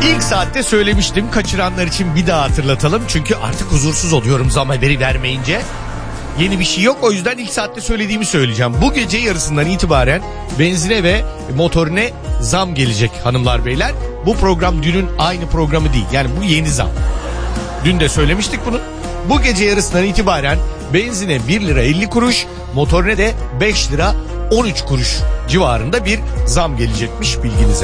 İlk saatte söylemiştim, kaçıranlar için bir daha hatırlatalım. Çünkü artık huzursuz oluyorum zam haberi vermeyince. Yeni bir şey yok, o yüzden ilk saatte söylediğimi söyleyeceğim. Bu gece yarısından itibaren benzine ve motorine zam gelecek hanımlar beyler. Bu program dünün aynı programı değil, yani bu yeni zam. Dün de söylemiştik bunu. Bu gece yarısından itibaren benzine 1 lira 50 kuruş, motorine de 5 lira 13 kuruş civarında bir zam gelecekmiş, bilginize.